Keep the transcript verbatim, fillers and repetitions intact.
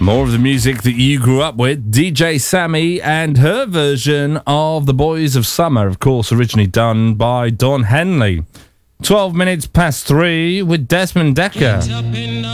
More of the music that you grew up with. D J Sammy and her version of The Boys of Summer, of course, originally done by Don Henley. twelve minutes past three with Desmond Dekker.